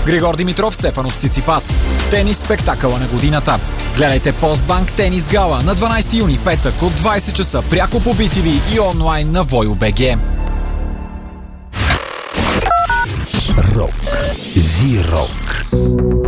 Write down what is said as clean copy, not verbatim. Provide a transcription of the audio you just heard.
Григор Димитров, Стефанос Циципас. Тенис спектакъла на годината. Гледайте Постбанк Тенис Гала на 12 юни, петък от 20 часа, пряко по BTV и онлайн на Voyo.bg. Рок. Зи-рок.